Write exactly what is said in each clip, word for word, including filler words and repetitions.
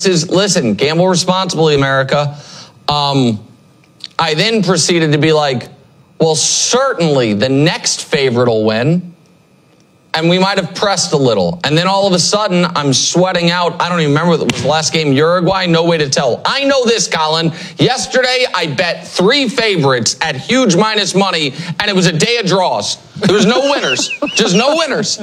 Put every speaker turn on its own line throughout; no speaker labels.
this is, listen, gamble responsibly, America. Um, I then proceeded to be like, well, certainly the next favorite will win. And we might have pressed a little. And then all of a sudden, I'm sweating out. I don't even remember. It was the last game, Uruguay. No way to tell. I know this, Colin. Yesterday, I bet three favorites at huge minus money, and it was a day of draws. There was no winners. Just no winners.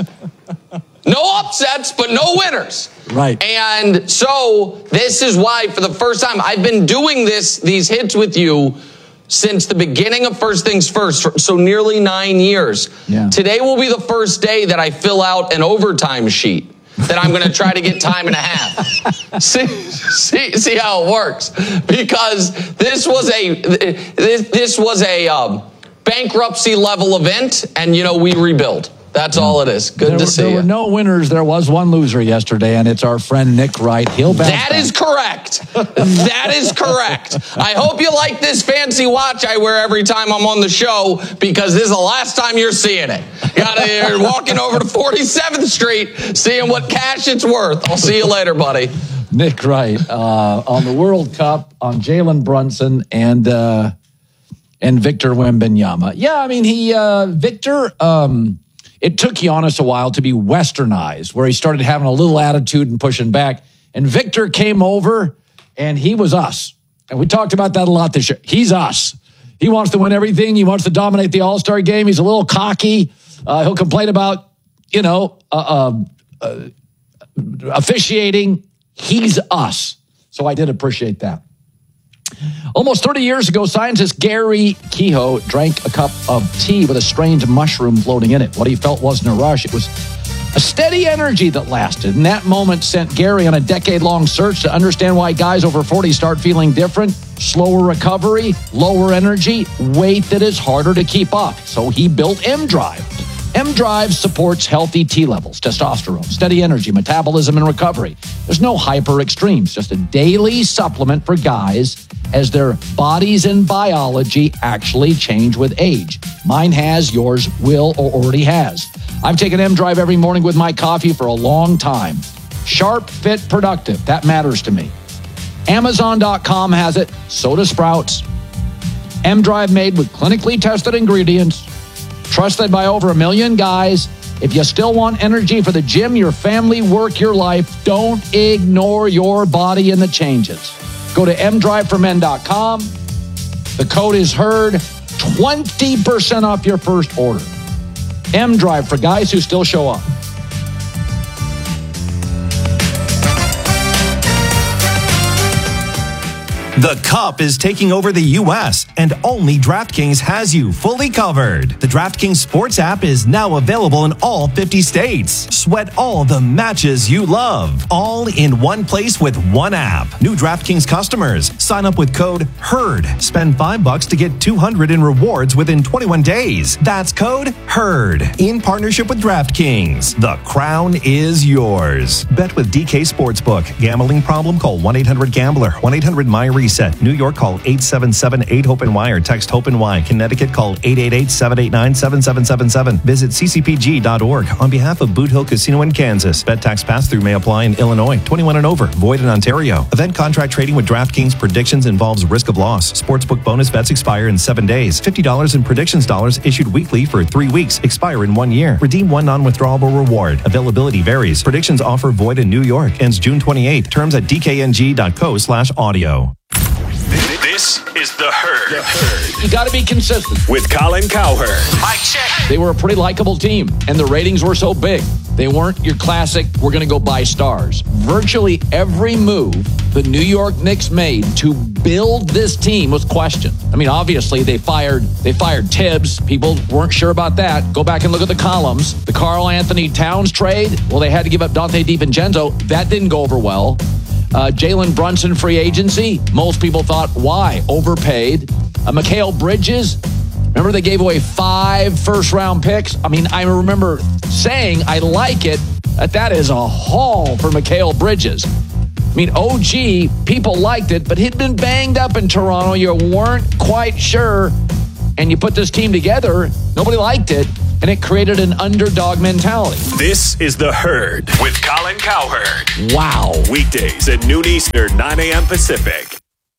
No upsets, but no winners.
Right.
And so this is why, for the first time, I've been doing this, these hits with you since the beginning of First Things First, so nearly nine years.
Yeah.
Today will be the first day that I fill out an overtime sheet that I'm going to try to get time and a half. see, see, see how it works. Because this was a this, this was a um, bankruptcy level event, and you know we rebuild. That's all it is. Good
there
to
were,
see
there
you.
There were no winners. There was one loser yesterday, and it's our friend Nick Wright. He'll bounce
That
back.
is correct. That is correct. I hope you like this fancy watch I wear every time I'm on the show, because this is the last time you're seeing it. You're walking over to forty-seventh Street, seeing what cash it's worth. I'll see you later, buddy.
Nick Wright uh, on the World Cup, on Jalen Brunson, and uh, and Victor Wembanyama. Yeah, I mean, he uh, Victor... Um, It took Giannis a while to be westernized, where he started having a little attitude and pushing back. And Victor came over, and he was us. And we talked about that a lot this year. He's us. He wants to win everything. He wants to dominate the All-Star game. He's a little cocky. Uh, he'll complain about, you know, uh, uh, uh, officiating. He's us. So I did appreciate that. Almost thirty years ago, scientist Gary Kehoe drank a cup of tea with a strange mushroom floating in it. What he felt wasn't a rush. It was a steady energy that lasted. And that moment sent Gary on a decade-long search to understand why guys over forty start feeling different. Slower recovery, lower energy, weight that is harder to keep up. So he built M-Drive. M-Drive supports healthy T levels, testosterone, steady energy, metabolism, and recovery. There's no hyper extremes, just a daily supplement for guys as their bodies and biology actually change with age. Mine has, yours will, or already has. I've taken M-Drive every morning with my coffee for a long time. Sharp, fit, productive. That matters to me. Amazon dot com has it. So does Sprouts. M-Drive made with clinically tested ingredients. Trusted by over a million guys. If you still want energy for the gym, your family, work, your life, don't ignore your body and the changes. Go to M drive for men dot com. The code is HEARD. twenty percent off your first order. M-Drive for guys who still show up.
The Cup is taking over the U S, and only DraftKings has you fully covered. The DraftKings Sports app is now available in all fifty states. Sweat all the matches you love, all in one place with one app. New DraftKings customers, sign up with code HEARD. Spend five bucks to get two hundred in rewards within twenty-one days. That's code HEARD. In partnership with DraftKings, the crown is yours. Bet with D K Sportsbook. Gambling problem? Call one eight hundred gambler. one eight hundred my reset. New York, call eight seven seven eight hope and Y or text HOPE and Y. Connecticut, call eight eight eight seven eight nine seven seven seven seven. Visit c c p g dot org. On behalf of Boot Hill Casino in Kansas, bet tax pass-through may apply in Illinois. twenty-one and over. Void in Ontario. Event contract trading with DraftKings predictions involves risk of loss. Sportsbook bonus bets expire in seven days. fifty dollars in predictions dollars issued weekly for three weeks. Expire in one year. Redeem one non-withdrawable reward. Availability varies. Predictions offer void in New York. Ends June twenty-eighth. Terms at d k n g dot co slash audio.
This is The Herd. The Herd.
You got to be consistent.
With Colin Cowherd. Mike check.
They were a pretty likable team, and the ratings were so big. They weren't your classic, we're going to go buy stars. Virtually every move the New York Knicks made to build this team was questioned. I mean, obviously, they fired they fired Tibbs. People weren't sure about that. Go back and look at the columns. The Karl Anthony Towns trade, well, they had to give up Dante DiVincenzo. That didn't go over well. Uh, Jalen Brunson free agency. Most people thought, why? Overpaid. Uh, Mikal Bridges. Remember they gave away five first-round picks? I mean, I remember saying I like it, that that is a haul for Mikal Bridges. I mean, O G, people liked it, but he'd been banged up in Toronto. You weren't quite sure. And you put this team together, nobody liked it. and it created an underdog mentality.
This is The Herd with Colin Cowherd.
Wow.
Weekdays at noon Eastern, nine a.m. Pacific.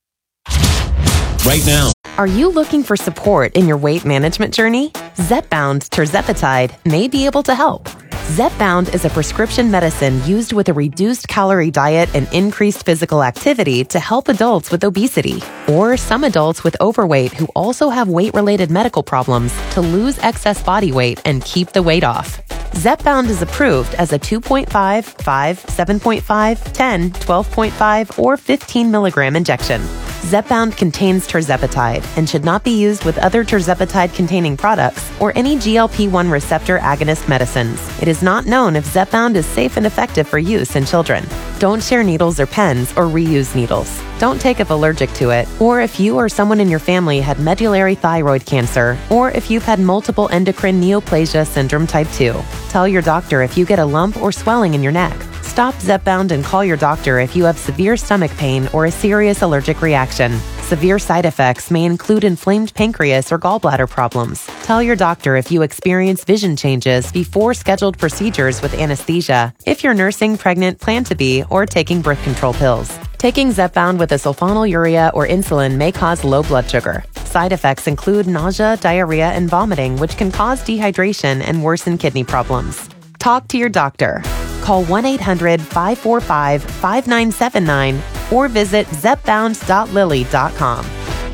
Right now.
Are you looking for support in your weight management journey? Zepbound Tirzepatide may be able to help. Zepbound is a prescription medicine used with a reduced calorie diet and increased physical activity to help adults with obesity, or some adults with overweight who also have weight-related medical problems to lose excess body weight and keep the weight off. Zepbound is approved as a two point five, five, seven point five, ten, twelve point five, or fifteen milligram injection. Zepbound contains tirzepatide and should not be used with other tirzepatide-containing products or any G L P one receptor agonist medicines. It is not known if Zepbound is safe and effective for use in children. Don't share needles or pens or reuse needles. Don't take if allergic to it, or if you or someone in your family had medullary thyroid cancer, or if you've had multiple endocrine neoplasia syndrome type two. Tell your doctor if you get a lump or swelling in your neck. Stop Zepbound and call your doctor if you have severe stomach pain or a serious allergic reaction. Severe side effects may include inflamed pancreas or gallbladder problems. Tell your doctor if you experience vision changes before scheduled procedures with anesthesia, if you're nursing, pregnant, plan to be, or taking birth control pills. Taking Zepbound with a sulfonylurea or insulin may cause low blood sugar. Side effects include nausea, diarrhea, and vomiting, which can cause dehydration and worsen kidney problems. Talk to your doctor. Call one eight hundred, five four five, five nine seven nine or visit zepbound dot lilly dot com.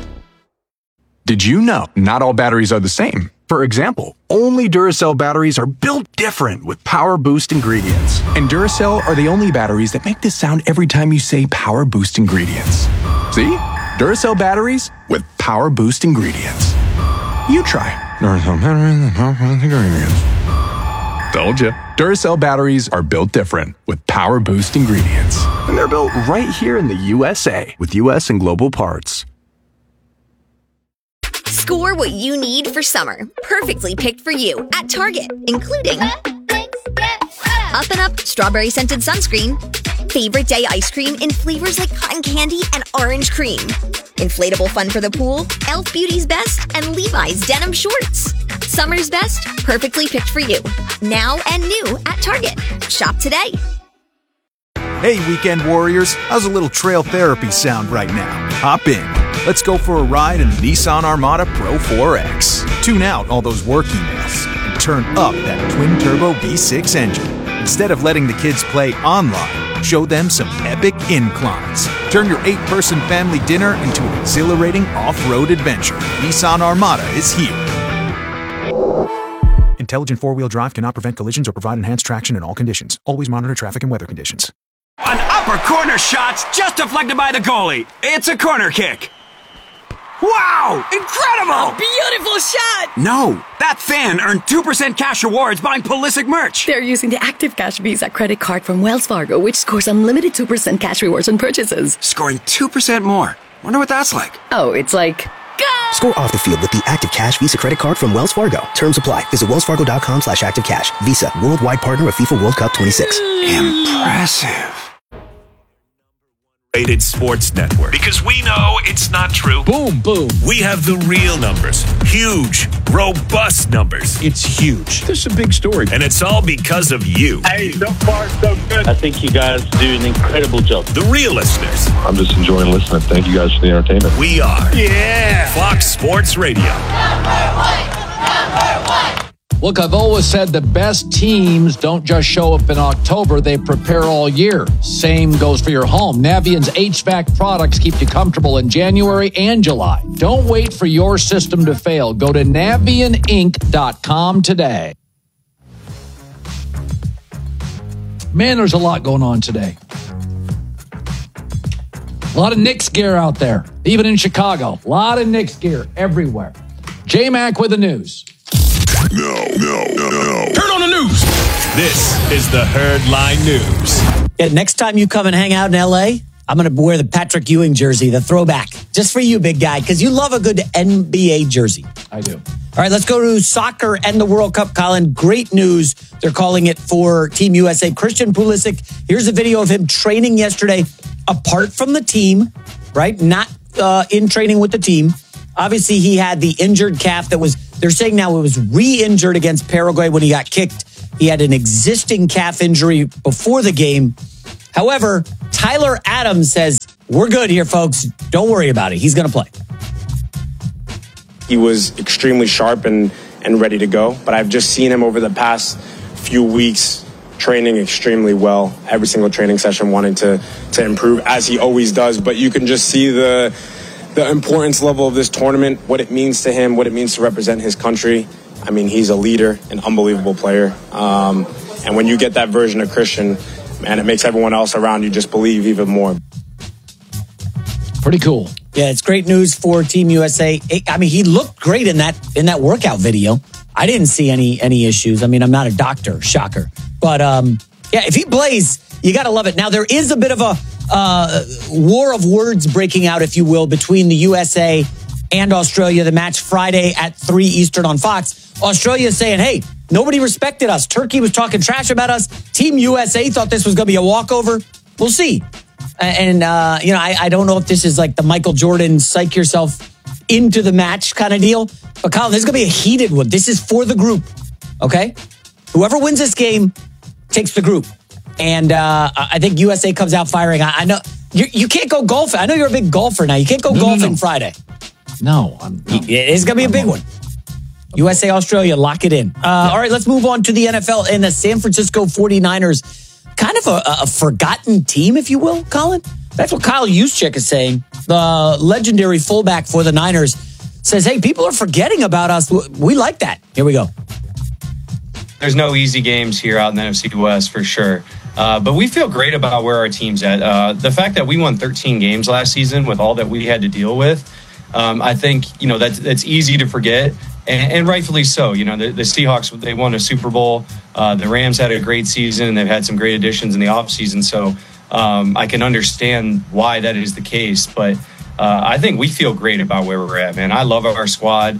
Did you know not all batteries are the same? For example, only Duracell batteries are built different with Power Boost ingredients. And Duracell are the only batteries that make this sound every time you say Power Boost ingredients. See? Duracell batteries with Power Boost ingredients. You try. Duracell batteries with Power Boost ingredients. Told you. Duracell batteries are built different with Power Boost ingredients. And they're built right here in the U S A with U S and global parts.
Score what you need for summer. Perfectly picked for you at Target, including Up and Up Strawberry Scented Sunscreen, Favorite Day Ice Cream in flavors like cotton candy and orange cream, Inflatable Fun for the Pool, e l f Beauty's Best, and Levi's Denim Shorts. Summer's best, perfectly picked for you. Now and new at Target. Shop today.
Hey, weekend warriors. How's a little trail therapy sound right now? Hop in. Let's go for a ride in the Nissan Armada Pro four X. Tune out all those work emails and turn up that twin-turbo V six engine. Instead of letting the kids play online, show them some epic inclines. Turn your eight-person family dinner into an exhilarating off-road adventure. Nissan Armada is here. Intelligent four-wheel drive cannot prevent collisions or provide enhanced traction in all conditions. Always monitor traffic and weather conditions.
An upper corner shot's just deflected by the goalie. It's a corner kick. Wow! Incredible!
A beautiful shot!
No, that fan earned two percent cash rewards buying Pulisic merch.
They're using the Active Cash Visa credit card from Wells Fargo, which scores unlimited two percent cash rewards on purchases.
Scoring two percent more. Wonder what that's like.
Oh, it's like... Go!
Score off the field with the Active Cash Visa credit card from Wells Fargo. Terms apply. Visit wellsfargo.com slash activecash. Visa. Worldwide partner of FIFA World Cup twenty-six.
Impressive.
Rated Sports Network. Because we know it's not true.
Boom, boom.
We have the real numbers. Huge, robust numbers.
It's huge. This is a big story.
And it's all because of you.
Hey, so far, so good.
I think you guys do an incredible job.
The real listeners.
I'm just enjoying listening. Thank you guys for the entertainment.
We are.
Yeah.
Fox Sports Radio.
Number one. Number one.
Look, I've always said the best teams don't just show up in October, they prepare all year. Same goes for your home. Navient's H V A C products keep you comfortable in January and July. Don't wait for your system to fail. Go to navient inc dot com today. Man, there's a lot going on today. A lot of Knicks gear out there, even in Chicago. A lot of Knicks gear everywhere. J-Mac with the news.
No, no, no, no. Turn on the news. This is the Herd Line News.
Yeah, next time you come and hang out in L A, I'm going to wear the Patrick Ewing jersey, the throwback, just for you, big guy, because you love a good N B A jersey.
I do.
All right, let's go to soccer and the World Cup, Colin. Great news. They're calling it for Team U S A. Christian Pulisic, here's a video of him training yesterday apart from the team, right? Not uh, in training with the team. Obviously, he had the injured calf that was, they're saying now it was re-injured against Paraguay when he got kicked. He had an existing calf injury before the game. However, Tyler Adams says, we're good here, folks. Don't worry about it. He's going to play.
He was extremely sharp and, and ready to go, but I've just seen him over the past few weeks training extremely well. Every single training session wanting to, to improve, as he always does. But you can just see the the importance level of this tournament, what it means to him, what it means to represent his country. I mean, he's a leader, an unbelievable player. Um, and when you get that version of Christian, man, it makes everyone else around you just believe even more.
Pretty cool.
Yeah, it's great news for Team U S A. I mean, he looked great in that in that workout video. I didn't see any any issues. I mean, I'm not a doctor, shocker. But um, yeah, if he plays, you got to love it. Now, there is a bit of a uh, war of words breaking out, if you will, between the U S A and Australia. The match Friday at three Eastern on Fox. Australia is saying, hey, nobody respected us. Turkey was talking trash about us. Team U S A thought this was going to be a walkover. We'll see. And, uh, you know, I, I don't know if this is like the Michael Jordan psych yourself into the match kind of deal. But, Colin, this is going to be a heated one. This is for the group, okay? Whoever wins this game takes the group. And uh, I think U S A comes out firing. I, I know you, you can't go golfing. I know you're a big golfer now. You can't go
no,
golfing
no, no.
Friday.
No. I'm, no.
It's going to be a big one. U S A, Australia, lock it in. Uh, yeah. All right, let's move on to the N F L and the San Francisco forty-niners. Kind of a, a forgotten team, if you will, Colin. That's what Kyle Juszczyk is saying. The legendary fullback for the Niners says, hey, people are forgetting about us. We like that. Here we go.
There's no easy games here out in the N F C West for sure. Uh, but we feel great about where our team's at. Uh, the fact that we won thirteen games last season with all that we had to deal with, um, I think, you know, that's, that's easy to forget. And, and rightfully so. You know, the, the Seahawks, they won a Super Bowl. Uh, the Rams had a great season, and they've had some great additions in the offseason. So um, I can understand why that is the case. But uh, I think we feel great about where we're at, man. I love our squad.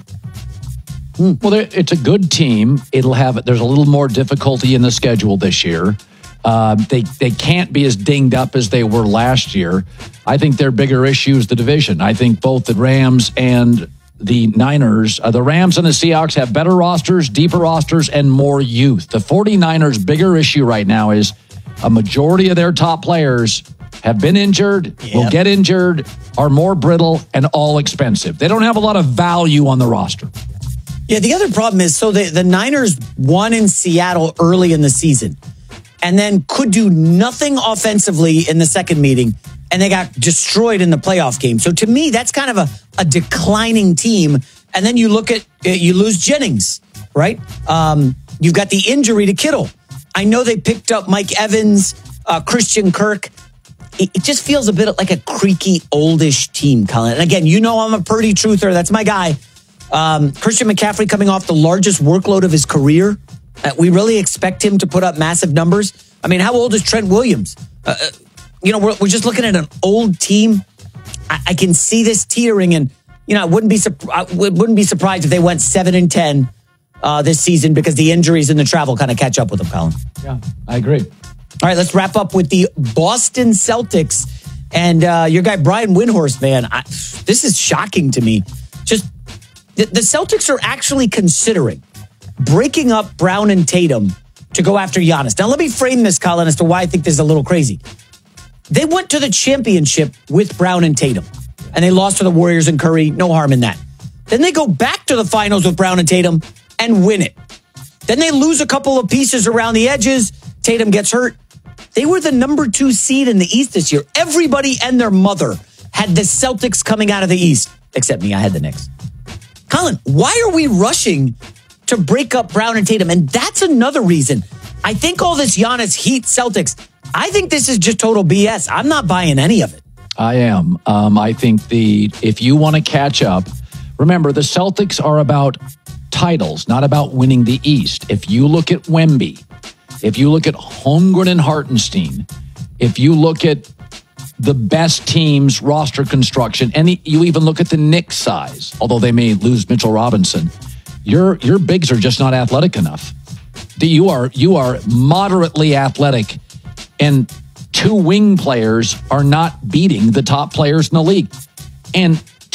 Well, it's a good team. It'll have, there's a little more difficulty in the schedule this year. Uh, they they can't be as dinged up as they were last year. I think their bigger issue is the division. I think both the Rams and the Niners, uh, the Rams and the Seahawks have better rosters, deeper rosters, and more youth. The forty-niners' bigger issue right now is a majority of their top players have been injured, yep. will get injured, are more brittle, and all expensive. They don't have a lot of value on the roster.
Yeah, the other problem is, so the, the Niners won in Seattle early in the season and then could do nothing offensively in the second meeting, and they got destroyed in the playoff game. So to me, that's kind of a, a declining team. And then you look at, you lose Jennings, right? Um, you've got the injury to Kittle. I know they picked up Mike Evans, uh, Christian Kirk. It, it just feels a bit like a creaky, oldish team, Colin. And again, you know I'm a Purdy truther. That's my guy. Um, Christian McCaffrey coming off the largest workload of his career. Uh, we really expect him to put up massive numbers. I mean, how old is Trent Williams? Uh, you know, we're, we're just looking at an old team. I, I can see this teetering, and you know, I wouldn't be I wouldn't be surprised if they went seven and ten uh, this season because the injuries and the travel kind of catch up with them, Colin.
Yeah, I agree.
All right, let's wrap up with the Boston Celtics and uh, your guy Brian Windhorst. Man, I, this is shocking to me. Just the, the Celtics are actually considering breaking up Brown and Tatum to go after Giannis. Now, let me frame this, Colin, as to why I think this is a little crazy. They went to the championship with Brown and Tatum, and they lost to the Warriors and Curry. No harm in that. Then they go back to the finals with Brown and Tatum and win it. Then they lose a couple of pieces around the edges. Tatum gets hurt. They were the number two seed in the East this year. Everybody and their mother had the Celtics coming out of the East, except me. I had the Knicks. Colin, why are we rushing to break up Brown and Tatum? And that's another reason. I think all this Giannis Heat Celtics, I think this is just total B S. I'm not buying any of it.
I am. Um, I think the if you want to catch up, remember the Celtics are about titles, not about winning the East. If you look at Wemby, if you look at Holmgren and Hartenstein, if you look at the best teams, roster construction, and you even look at the Knicks size, although they may lose Mitchell Robinson, your your bigs are just not athletic enough. You are you are moderately athletic, and two wing players are not beating the top players in the league. And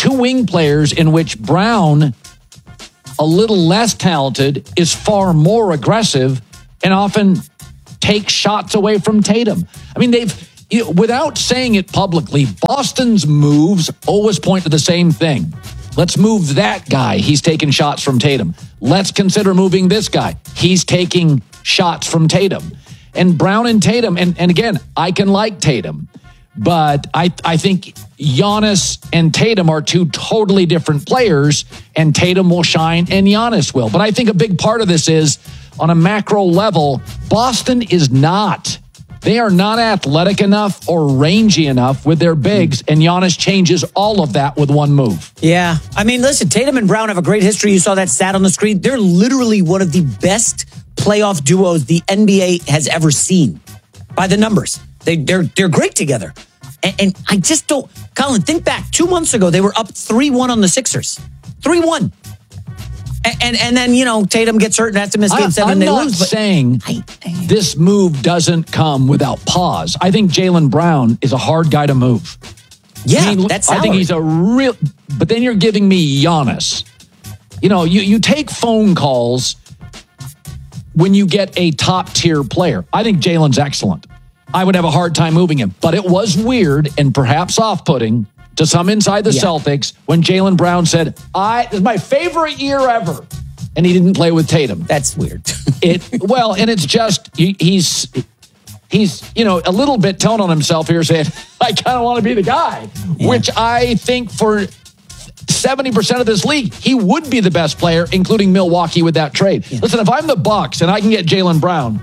two wing players in which Brown, a little less talented, is far more aggressive and often takes shots away from Tatum. I mean, they've, you know, without saying it publicly, Boston's moves always point to the same thing. Let's move that guy. He's taking shots from Tatum. Let's consider moving this guy. He's taking shots from Tatum. And Brown and Tatum, and, and again, I can like Tatum, but I, I think Giannis and Tatum are two totally different players, and Tatum will shine and Giannis will. But I think a big part of this is, on a macro level, Boston is not. They are not athletic enough or rangy enough with their bigs, and Giannis changes all of that with one move.
Yeah. I mean, listen, Tatum and Brown have a great history. You saw that stat on the screen. They're literally one of the best playoff duos the N B A has ever seen by the numbers. They, they're, they're great together. And, and I just don't... Colin, think back. Two months ago, they were up three one on the Sixers. three one. And, and and then, you know, Tatum gets hurt and has to miss game seven.
I'm
and they
not
lose, but
saying this move doesn't come without pause. I think Jaylen Brown is a hard guy to move.
Yeah,
I mean,
that's
I think he's a real... But then you're giving me Giannis. You know, you, you take phone calls when you get a top-tier player. I think Jaylen's excellent. I would have a hard time moving him. But it was weird and perhaps off-putting to some inside the
Yeah.
Celtics when Jaylen Brown said, "I this is my favorite year ever," and he didn't play with Tatum.
That's weird.
it well, and it's just he, he's he's you know a little bit telling on himself here, saying, "I kind of want to be the guy,"
Yeah.
which I think for seventy percent of this league, he would be the best player, including Milwaukee with that trade.
Yeah.
Listen, if I'm the Bucks and I can get Jaylen Brown,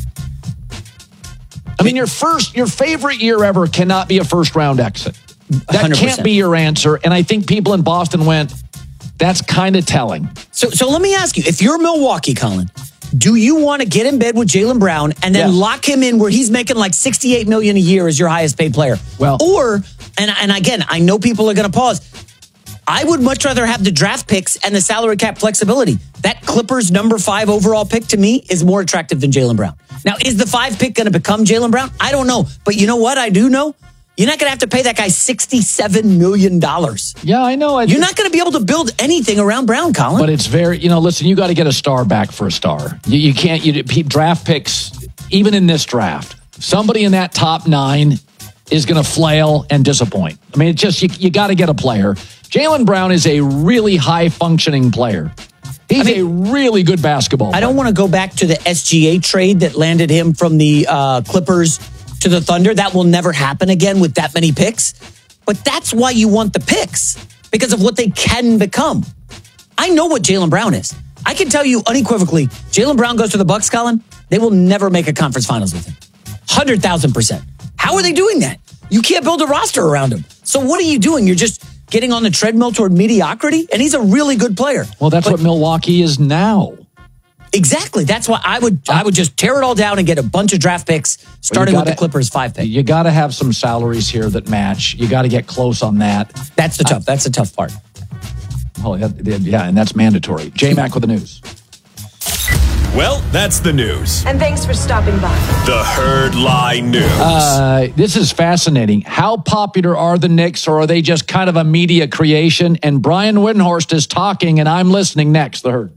I mean, your first, your favorite year ever cannot be a first round exit. That
one hundred percent.
can't be your answer. And I think people in Boston went, that's kind of telling.
So, so let me ask you, if you're Milwaukee, Colin, do you want to get in bed with Jaylen Brown and then
Yes.
lock him in where he's making like sixty-eight million dollars a year as your highest paid player?
Well-
or, and, and again, I know people are going to pause. I would much rather have the draft picks and the salary cap flexibility. That Clippers number five overall pick to me is more attractive than Jaylen Brown. Now, is the five pick going to become Jaylen Brown? I don't know. But you know what I do know? You're not going to have to pay that guy sixty-seven million dollars.
Yeah, I know. I
You're not going to be able to build anything around Brown, Colin.
But it's very, you know, listen, you got to get a star back for a star. You, you can't, you draft picks, even in this draft, somebody in that top nine is going to flail and disappoint. I mean, it's just, you, you got to get a player. Jaylen Brown is a really high functioning player. He's
I mean,
a really good basketball player.
I don't want to go back to the S G A trade that landed him from the uh, Clippers to the Thunder. That will never happen again with that many picks. But that's why you want the picks, because of what they can become. I know what Jaylen Brown is. I can tell you unequivocally, Jaylen Brown goes to the Bucks, Colin, they will never make a conference finals with him. one hundred thousand percent. How are they doing that? You can't build a roster around him. So what are you doing? You're just getting on the treadmill toward mediocrity? And he's a really good player.
Well, that's
But-
what Milwaukee is now.
Exactly. That's why I would I would just tear it all down and get a bunch of draft picks, starting
gotta-
with the Clippers five pick.
You got to have some salaries here that match. You got to get close on that.
That's the tough. That's the tough part.
Oh, yeah, yeah, and that's mandatory. J-Mac with the news.
Well, that's the news.
And thanks for stopping by.
The Herd Lie News.
Uh, this is fascinating. How popular are the Knicks, or are they just kind of a media creation? And Brian Windhorst is talking, and I'm listening next. The Herd.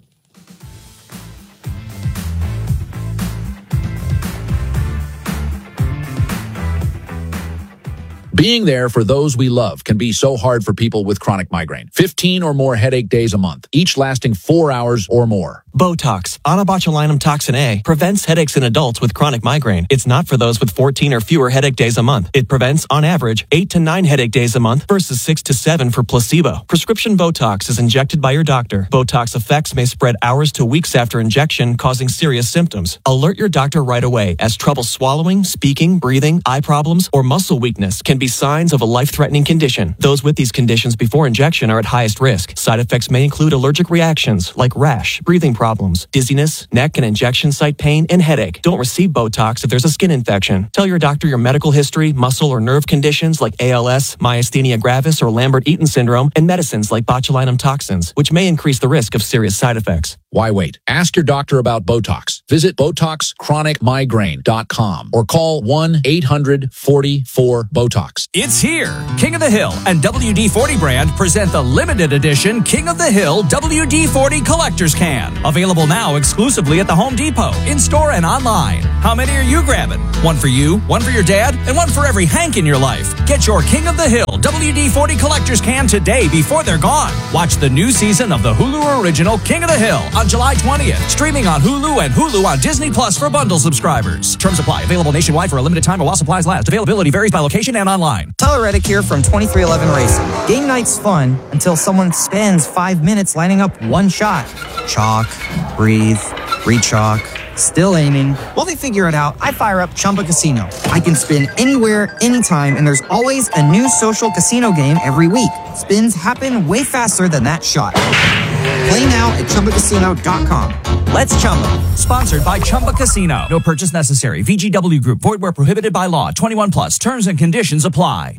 Being there for those we love can be so hard for people with chronic migraine. fifteen or more headache days a month, each lasting four hours or more.
Botox, onabotulinum toxin A, prevents headaches in adults with chronic migraine. It's not for those with fourteen or fewer headache days a month. It prevents, on average, eight to nine headache days a month versus six to seven for placebo. Prescription Botox is injected by your doctor. Botox effects may spread hours to weeks after injection, causing serious symptoms. Alert your doctor right away, as trouble swallowing, speaking, breathing, eye problems, or muscle weakness can be signs of a life-threatening condition. Those with these conditions before injection are at highest risk. Side effects may include allergic reactions like rash, breathing problems, dizziness, neck and injection site pain, and headache. Don't receive Botox if there's a skin infection. Tell your doctor your medical history, muscle or nerve conditions like A L S, myasthenia gravis, or Lambert-Eaton syndrome, and medicines like botulinum toxins, which may increase the risk of serious side effects.
Why wait? Ask your doctor about Botox. Visit Botox Chronic Migraine dot com or call one eight hundred forty-four BOTOX.
It's here. King of the Hill and W D forty brand present the limited edition King of the Hill W D forty Collector's Can. Available now exclusively at the Home Depot, in-store and online. How many are you grabbing? One for you, one for your dad, and one for every Hank in your life. Get your King of the Hill W D forty Collector's Can today before they're gone. Watch the new season of the Hulu original King of the Hill on July twentieth. Streaming on Hulu and Hulu on Disney Plus for bundle subscribers. Terms apply. Available nationwide for a limited time while supplies last. Availability varies by location and online.
Tyler Reddick here from twenty-three eleven Racing. Game night's fun until someone spends five minutes lining up one shot. Chalk, breathe, re-chalk, still aiming. While they figure it out, I fire up Chumba Casino. I can spin anywhere, anytime, and there's always a new social casino game every week. Spins happen way faster than that shot. Play now at Chumba Casino dot com.
Let's Chumba. Sponsored by Chumba Casino. No purchase necessary. V G W Group. Void where prohibited by law. twenty-one plus. Terms and conditions apply.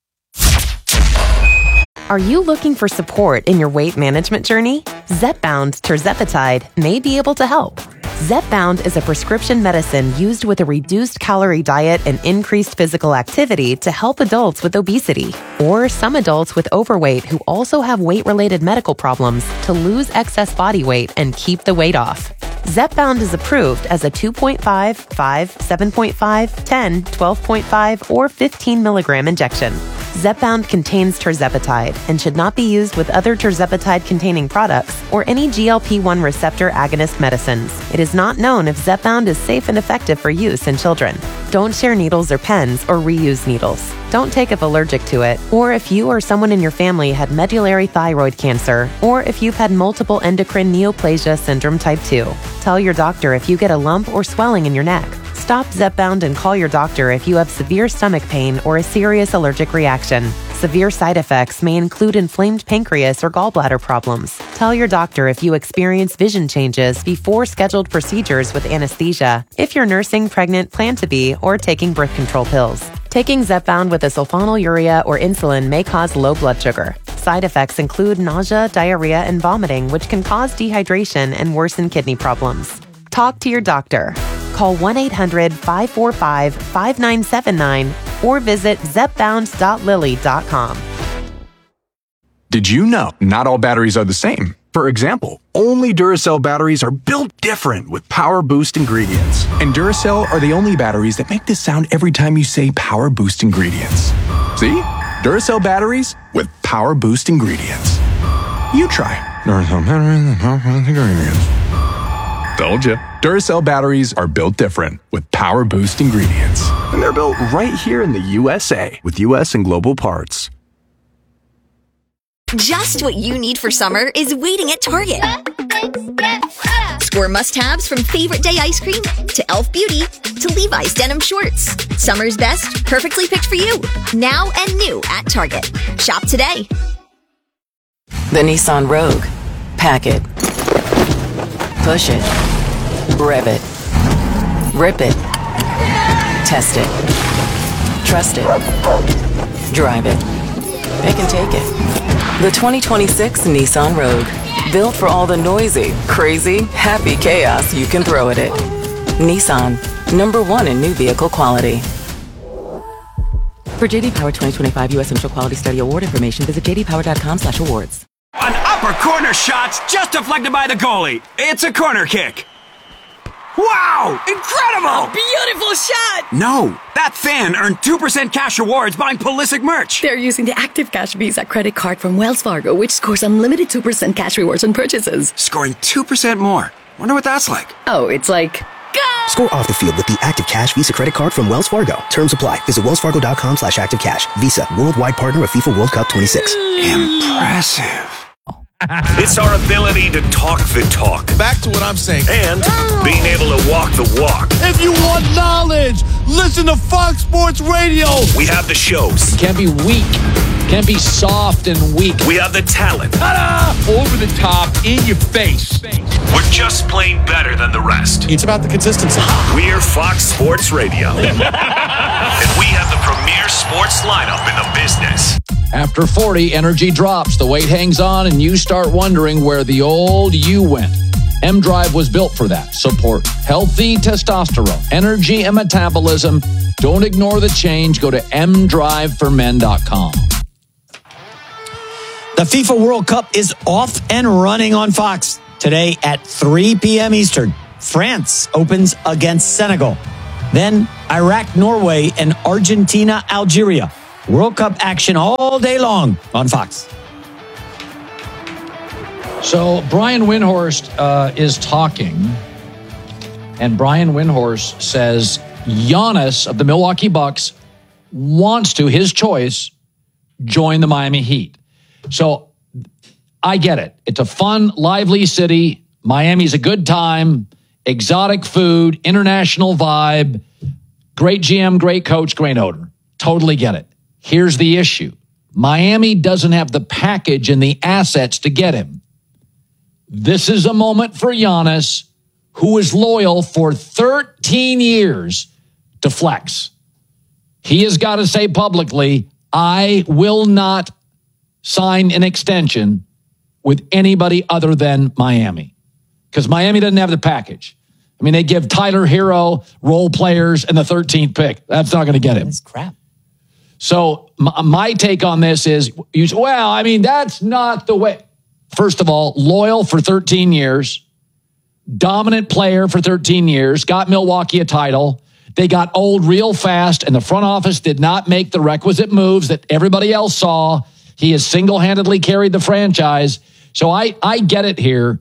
Are you looking for support in your weight management journey? Zepbound Tirzepatide may be able to help. Zepbound is a prescription medicine used with a reduced calorie diet and increased physical activity to help adults with obesity or some adults with overweight who also have weight-related medical problems to lose excess body weight and keep the weight off. Zepbound is approved as a two point five, five, seven point five, ten, twelve point five, or fifteen milligram injection. Zepbound contains tirzepatide and should not be used with other tirzepatide-containing products or any G L P one receptor agonist medicines. It is not known if Zepbound is safe and effective for use in children. Don't share needles or pens or reuse needles. Don't take if allergic to it, or if you or someone in your family had medullary thyroid cancer, or if you've had multiple endocrine neoplasia syndrome type two. Tell your doctor if you get a lump or swelling in your neck. Stop Zepbound and call your doctor if you have severe stomach pain or a serious allergic reaction. Severe side effects may include inflamed pancreas or gallbladder problems. Tell your doctor if you experience vision changes before scheduled procedures with anesthesia, if you're nursing, pregnant, plan to be, or taking birth control pills. Taking Zepbound with a sulfonylurea or insulin may cause low blood sugar. Side effects include nausea, diarrhea, and vomiting, which can cause dehydration and worsen kidney problems. Talk to your doctor. Call one eight hundred, five four five, five nine seven nine or visit zepbound dot lilly dot com.
Did you know not all batteries are the same? For example, only Duracell batteries are built different with Power Boost ingredients. And Duracell are the only batteries that make this sound every time you say Power Boost ingredients. See? Duracell batteries with Power Boost ingredients. You try. Duracell batteries with Power Boost ingredients. Told you. Duracell batteries are built different with Power Boost ingredients. And they're built right here in the U S A with U S and global parts.
Just what you need for summer is waiting at Target. Score must-haves from Favorite Day ice cream to Elf Beauty to Levi's denim shorts. Summer's best, perfectly picked for you. Now and new at Target. Shop today.
The Nissan Rogue. Pack it. Push it. Rev it. Rip it. Test it. Trust it. Drive it. Pick and take it. The twenty twenty-six Nissan Rogue. Built for all the noisy, crazy, happy chaos you can throw at it. Nissan. Number one in new vehicle quality. For J D Power twenty twenty-five U S Initial Quality Study Award information, visit j d power dot com slash awards.
An upper corner shot's just deflected by the goalie. It's a corner kick. Wow! Incredible!
A beautiful shot!
No, that fan earned two percent cash rewards buying Pulisic merch.
They're using the Active Cash Visa credit card from Wells Fargo, which scores unlimited two percent cash rewards on purchases.
Scoring two percent more. Wonder what that's like.
Oh, it's like... Go!
Score off the field with the Active Cash Visa credit card from Wells Fargo. Terms apply. Visit wells fargo dot com slash active cash. Visa, worldwide partner of FIFA World Cup twenty-six.
Impressive.
It's our ability to talk the talk.
Back to what I'm saying.
And being able to walk the walk.
If you want knowledge, listen to Fox Sports Radio.
We have the shows.
Can't be weak. Can't be soft and weak.
We have the talent.
Ta-da! Over the top, in your face.
We're just plain better than the rest.
It's about the consistency.
We're Fox Sports Radio. And we have the premier sports lineup in the business.
After forty, energy drops, the weight hangs on, and you start wondering where the old you went. M-Drive was built for that. Support healthy testosterone, energy, and metabolism. Don't ignore the change. Go to m drive for men dot com.
The FIFA World Cup is off and running on Fox. Today at three p.m. Eastern, France opens against Senegal. Then Iraq, Norway, and Argentina, Algeria. World Cup action all day long on Fox.
So Brian Windhorst uh, is talking, and Brian Windhorst says Giannis of the Milwaukee Bucks wants to, his choice, join the Miami Heat. So I get it. It's a fun, lively city. Miami's a good time, exotic food, international vibe, great G M, great coach, great owner. Totally get it. Here's the issue. Miami doesn't have the package and the assets to get him. This is a moment for Giannis, who is loyal for thirteen years, to flex. He has got to say publicly, I will not sign an extension with anybody other than Miami. Because Miami doesn't have the package. I mean, they give Tyler Hero role players and the thirteenth pick. That's not going to get him.
That's crap.
So my, my take on this is, you, well, I mean, that's not the way. First of all, loyal for thirteen years, dominant player for thirteen years, got Milwaukee a title. They got old real fast, and the front office did not make the requisite moves that everybody else saw. He has single-handedly carried the franchise. So I, I get it here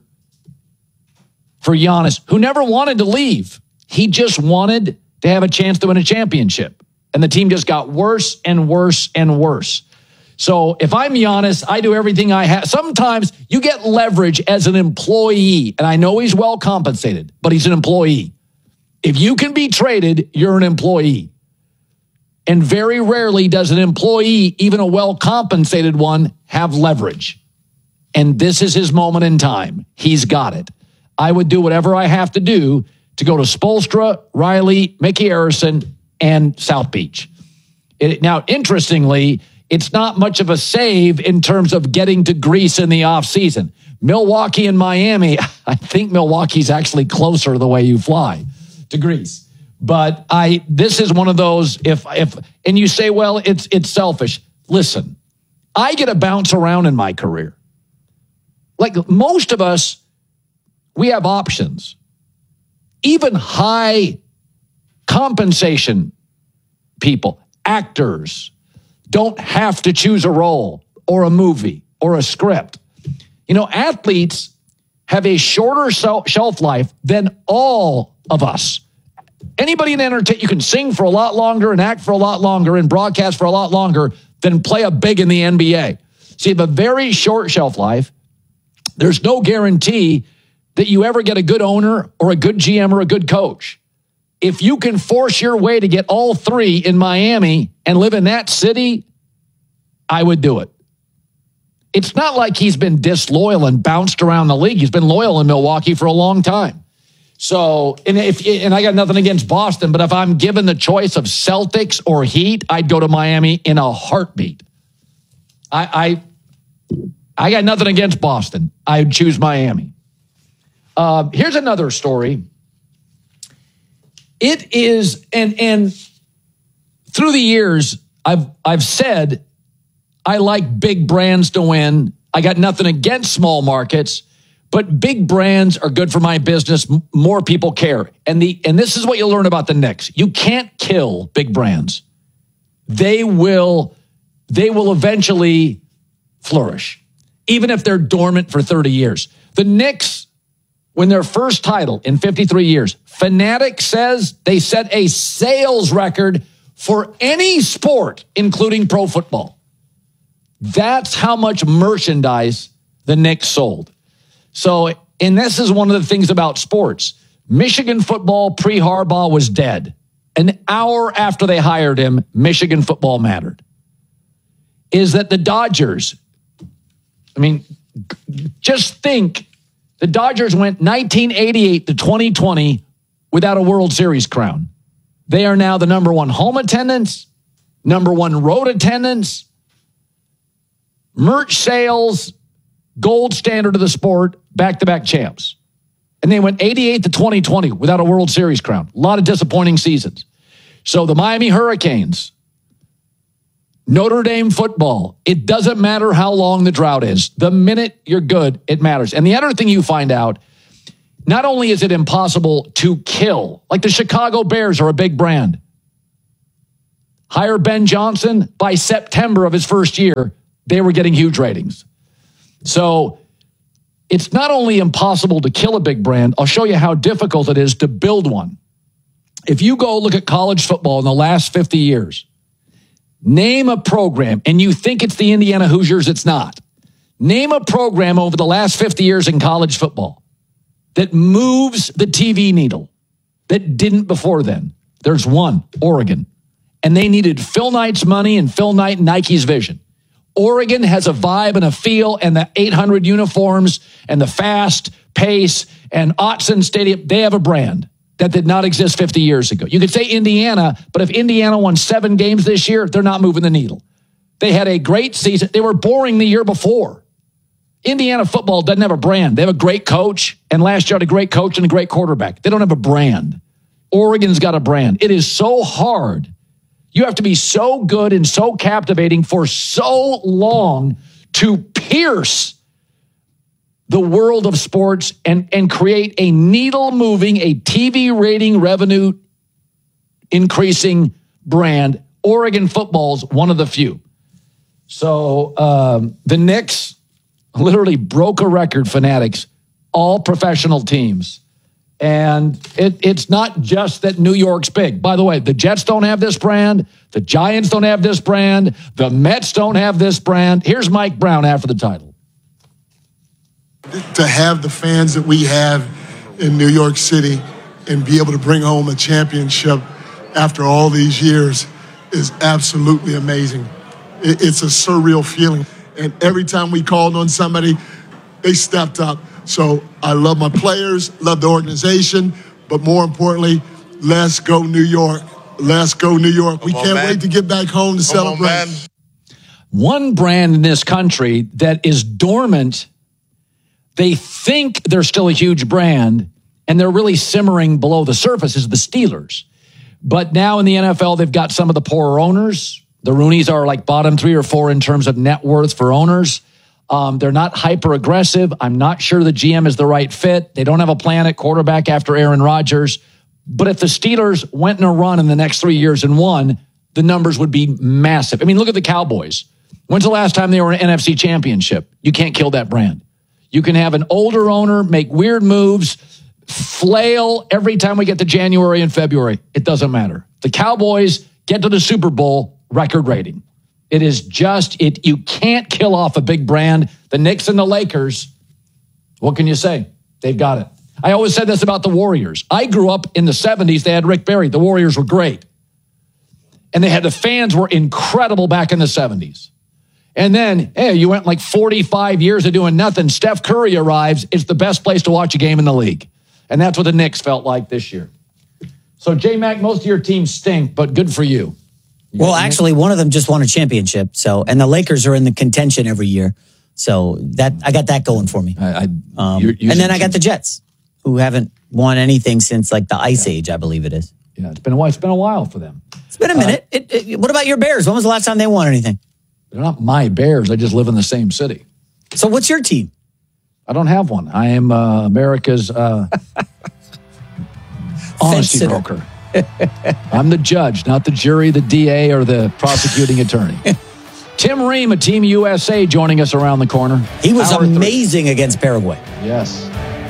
for Giannis, who never wanted to leave. He just wanted to have a chance to win a championship. And the team just got worse and worse and worse. So if I'm Giannis, I do everything I have. Sometimes you get leverage as an employee, and I know he's well compensated, but he's an employee. If you can be traded, you're an employee. And very rarely does an employee, even a well-compensated one, have leverage. And this is his moment in time. He's got it. I would do whatever I have to do to go to Spoelstra, Riley, Mickey Harrison, and South Beach. It, now, interestingly, it's not much of a save in terms of getting to Greece in the offseason. Milwaukee and Miami, I think Milwaukee's actually closer the way you fly to Greece. But I, this is one of those, if, if, and you say, well, it's, it's selfish. Listen, I get to bounce around in my career. Like most of us, we have options. Even high compensation people, actors, don't have to choose a role or a movie or a script. You know, athletes have a shorter shelf life than all of us. Anybody in entertainment, you can sing for a lot longer and act for a lot longer and broadcast for a lot longer than play a big in the N B A. So you have a very short shelf life. There's no guarantee that you ever get a good owner or a good G M or a good coach. If you can force your way to get all three in Miami and live in that city, I would do it. It's not like he's been disloyal and bounced around the league. He's been loyal in Milwaukee for a long time. So, and if and I got nothing against Boston, but if I'm given the choice of Celtics or Heat, I'd go to Miami in a heartbeat. I I, I got nothing against Boston. I'd choose Miami. Uh, here's another story. It is, and and through the years, I've I've said I like big brands to win. I got nothing against small markets, but big brands are good for my business. M- more people care, and the and this is what you'll learn about the Knicks. You can't kill big brands. They will they will eventually flourish, even if they're dormant for thirty years. The Knicks, when their first title in fifty-three years, Fanatic says they set a sales record for any sport, including pro football. That's how much merchandise the Knicks sold. So, and this is one of the things about sports. Michigan football pre-Harbaugh was dead. An hour after they hired him, Michigan football mattered. Is that the Dodgers, I mean, just think, the Dodgers went nineteen eighty-eight to twenty twenty without a World Series crown. They are now the number one home attendance, number one road attendance, merch sales, gold standard of the sport, back-to-back champs. And they went eighty-eight to twenty twenty without a World Series crown. A lot of disappointing seasons. So the Miami Hurricanes, Notre Dame football, it doesn't matter how long the drought is. The minute you're good, it matters. And the other thing you find out, not only is it impossible to kill, like the Chicago Bears are a big brand. Hire Ben Johnson, by September of his first year, they were getting huge ratings. So it's not only impossible to kill a big brand, I'll show you how difficult it is to build one. If you go look at college football in the last fifty years, name a program, and you think it's the Indiana Hoosiers, it's not. Name a program over the last fifty years in college football that moves the T V needle that didn't before then. There's one, Oregon. And they needed Phil Knight's money and Phil Knight and Nike's vision. Oregon has a vibe and a feel, and the eight hundred uniforms and the fast pace and Autzen Stadium, they have a brand that did not exist fifty years ago. You could say Indiana, but if Indiana won seven games this year, they're not moving the needle. They had a great season. They were boring the year before. Indiana football doesn't have a brand. They have a great coach, and last year had a great coach and a great quarterback. They don't have a brand. Oregon's got a brand. It is so hard. You have to be so good and so captivating for so long to pierce the world of sports and, and create a needle-moving, a T V rating revenue increasing brand. Oregon football's one of the few. So um, the Knicks literally broke a record, Fanatics, all professional teams. And it, it's not just that New York's big. By the way, the Jets don't have this brand. The Giants don't have this brand. The Mets don't have this brand. Here's Mike Brown after the title.
To have the fans that we have in New York City and be able to bring home a championship after all these years is absolutely amazing. It, it's a surreal feeling. And every time we called on somebody, they stepped up. So I love my players, love the organization, but more importantly, let's go New York. Let's go New York. We can't wait to get back home to celebrate.
One brand in this country that is dormant, they think they're still a huge brand, and they're really simmering below the surface, is the Steelers. But now in the N F L, they've got some of the poorer owners. The Rooneys are like bottom three or four in terms of net worth for owners. Um, they're not hyper aggressive. I'm not sure the G M is the right fit. They don't have a plan at quarterback after Aaron Rodgers. But if the Steelers went in a run in the next three years and won, the numbers would be massive. I mean, look at the Cowboys. When's the last time they were in an N F C championship? You can't kill that brand. You can have an older owner make weird moves, flail every time we get to January and February. It doesn't matter. The Cowboys get to the Super Bowl, record rating. It is just, it. You can't kill off a big brand. The Knicks and the Lakers, what can you say? They've got it. I always said this about the Warriors. I grew up in the seventies. They had Rick Barry. The Warriors were great. And they had the fans were incredible back in the seventies. And then, hey, you went like forty-five years of doing nothing. Steph Curry arrives. It's the best place to watch a game in the league. And that's what the Knicks felt like this year. So, J-Mac, most of your teams stink, but good for you. You
well, actually, one of them just won a championship. So, and the Lakers are in the contention every year. So that I got that going for me.
I, I,
um,
you're, you're
and then I got the Jets, who haven't won anything since like the Ice yeah. Age, I believe it is.
Yeah, it's been a while. It's been a while for them.
It's been a minute. Uh, it, it, what about your Bears? When was the last time they won anything?
They're not my Bears. I just live in the same city.
So what's your team?
I don't have one. I am uh, America's uh, honesty broker. I'm the judge, not the jury, the D A, or the prosecuting attorney. Tim Ream of Team U S A joining us around the corner.
He was Hour amazing three. against Paraguay.
Yes.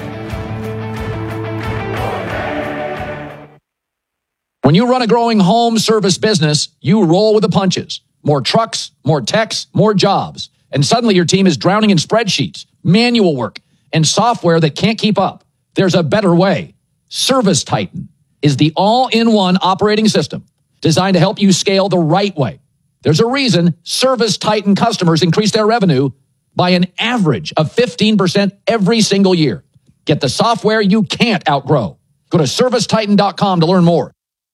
When you run a growing home service business, you roll with the punches. More trucks, more techs, more jobs. And suddenly your team is drowning in spreadsheets, manual work, and software that can't keep up. There's a better way. Service Titan is the all-in-one operating system designed to help you scale the right way. There's a reason Service Titan customers increase their revenue by an average of fifteen percent every single year. Get the software you can't outgrow. Go to service titan dot com to learn more.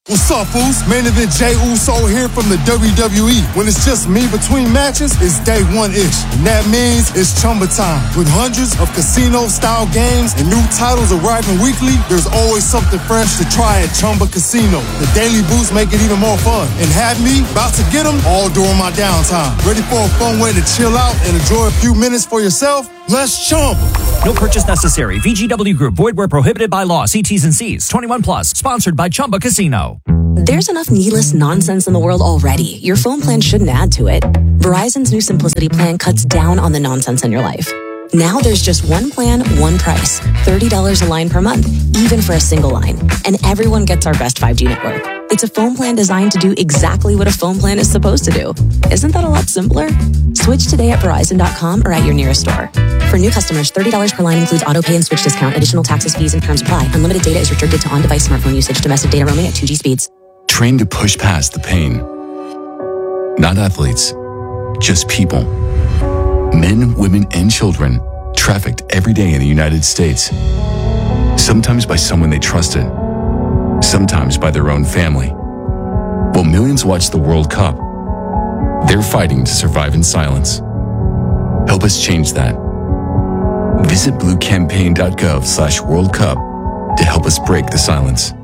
What's up, Foos? Main event Jey Uso here from the W W E. When it's just me between matches, it's day one-ish. And that means it's Chumba time. With hundreds of casino-style games and new titles arriving weekly, there's always something fresh to try at Chumba Casino. The daily boosts make it even more fun. And have me about to get them all during my downtime. Ready for a fun way to chill out and enjoy a few minutes for yourself? Let's Chumba.
No purchase necessary. V G W Group. Void where prohibited by law. See T's and C's. twenty-one plus. Sponsored by Chumba Casino.
There's enough needless nonsense in the world already. Your phone plan shouldn't add to it. Verizon's new Simplicity plan cuts down on the nonsense in your life. Now there's just one plan, one price. thirty dollars a line per month, even for a single line. And everyone gets our best five G network. It's a phone plan designed to do exactly what a phone plan is supposed to do. Isn't that a lot simpler? Switch today at Verizon dot com or at your nearest store. For new customers, thirty dollars per line includes auto pay and switch discount. Additional taxes, fees, and terms apply. Unlimited data is restricted to on-device smartphone usage. Domestic data roaming at two G speeds.
Trained to push past the pain. Not athletes, just people. Men, women, and children trafficked every day in the United States. Sometimes by someone they trusted, sometimes by their own family. While millions watch the World Cup, they're fighting to survive in silence. Help us change that. Visit bluecampaign.gov slash World Cup to help us break the silence.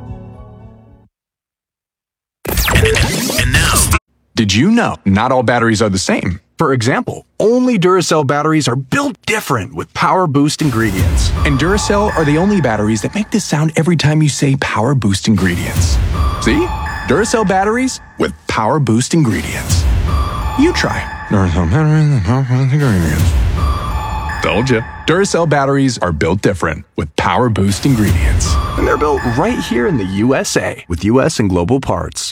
And now, did you know not all batteries are the same? For example, only Duracell batteries are built different with Power Boost ingredients. And Duracell are the only batteries that make this sound every time you say Power Boost ingredients. See? Duracell batteries with Power Boost ingredients. You try. Duracell batteries with Power Boost ingredients. Told you. Duracell batteries are built different with Power Boost ingredients. And they're built right here in the U S A with U S and global parts.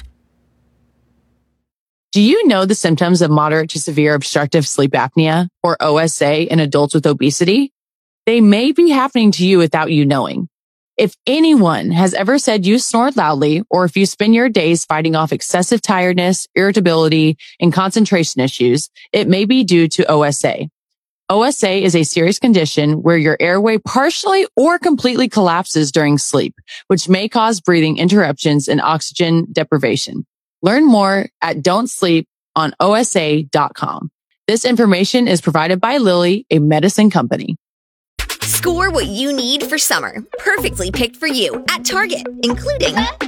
Do you know the symptoms of moderate to severe obstructive sleep apnea, or O S A, in adults with obesity? They may be happening to you without you knowing. If anyone has ever said you snore loudly, or if you spend your days fighting off excessive tiredness, irritability, and concentration issues, it may be due to O S A. O S A is a serious condition where your airway partially or completely collapses during sleep, which may cause breathing interruptions and oxygen deprivation. Learn more at don't sleep on O S A dot com. This information is provided by Lilly, a medicine company.
Score what you need for summer, perfectly picked for you at Target, including Up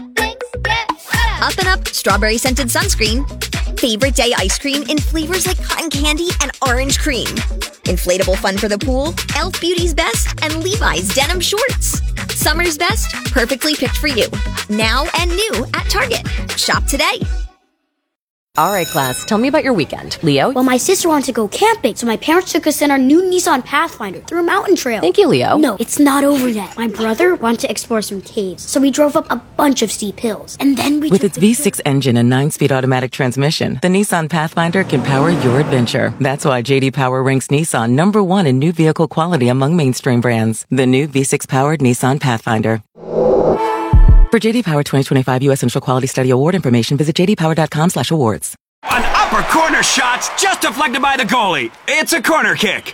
and Up strawberry scented sunscreen, favorite day ice cream in flavors like cotton candy and orange cream, inflatable fun for the pool, Elf Beauty's Best, and Levi's denim shorts. Summer's best, perfectly picked for you. Now and new at Target. Shop today.
All right, class, tell me about your weekend. Leo?
Well, my sister wanted to go camping, so my parents took us in our new Nissan Pathfinder through a mountain trail.
Thank you, Leo.
No, it's not over yet. My brother wanted to explore some caves, so we drove up a bunch of steep hills. And then we
With
took
its
the
V six engine and nine-speed automatic transmission, the Nissan Pathfinder can power your adventure. That's why J D Power ranks Nissan number one in new vehicle quality among mainstream brands. The new V six-powered Nissan Pathfinder. For J D Power twenty twenty-five U S Central Quality Study Award information, visit j d power dot com slash awards.
An upper corner shot's just deflected by the goalie. It's a corner kick.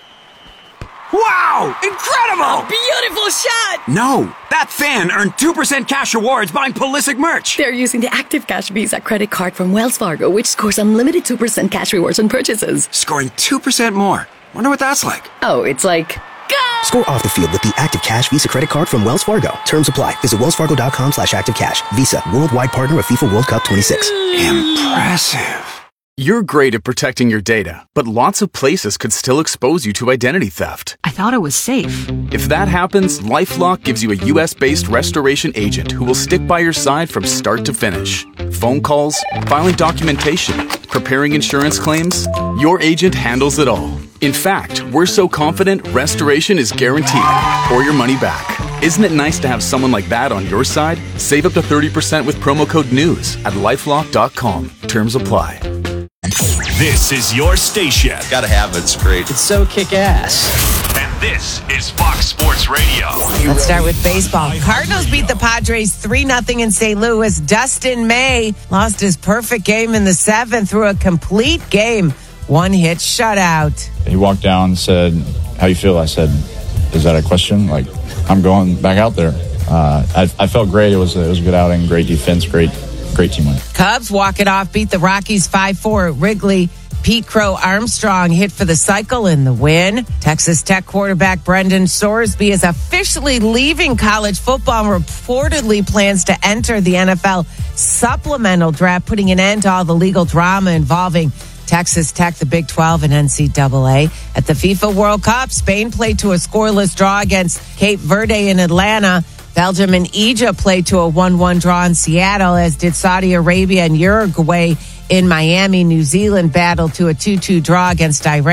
Wow! Incredible!
A beautiful shot!
No, that fan earned two percent cash rewards buying Pulisic merch.
They're using the Active Cash Visa credit card from Wells Fargo, which scores unlimited two percent cash rewards on purchases.
Scoring two percent more. Wonder what that's like.
Oh, it's like...
Score off the field with the Active Cash Visa credit card from Wells Fargo. Terms apply. Visit wells fargo dot com slash active cash. Visa, worldwide partner of FIFA World Cup twenty-six.
Impressive.
You're great at protecting your data, but lots of places could still expose you to identity theft.
I thought it was safe.
If that happens, LifeLock gives you a U S-based restoration agent who will stick by your side from start to finish. Phone calls, filing documentation, preparing insurance claims, your agent handles it all. In fact, we're so confident restoration is guaranteed or your money back. Isn't it nice to have someone like that on your side? Save up to thirty percent with promo code NEWS at lifelock dot com. Terms apply.
This is your station.
Gotta have it. It's great.
It's so kick-ass.
And this is Fox Sports Radio.
Let's start with baseball. Cardinals beat the Padres three nothing in Saint Louis. Dustin May lost his perfect game in the seventh through a complete game. One hit shutout.
He walked down and said, "How you feel?" I said, "Is that a question? Like, I'm going back out there." Uh, I, I felt great. It was, it was a good outing, great defense, great Great team win.
Cubs walk it off, beat the Rockies five four at Wrigley. Pete Crow Armstrong hit for the cycle in the win. Texas Tech quarterback Brendan Sorsby is officially leaving college football and reportedly plans to enter the N F L supplemental draft, putting an end to all the legal drama involving Texas Tech, the Big twelve, and N C double A. At the FIFA World Cup, Spain played to a scoreless draw against Cape Verde in Atlanta. Belgium and Egypt played to a one one draw in Seattle, as did Saudi Arabia and Uruguay in Miami. New Zealand battled to a two two draw against Iran.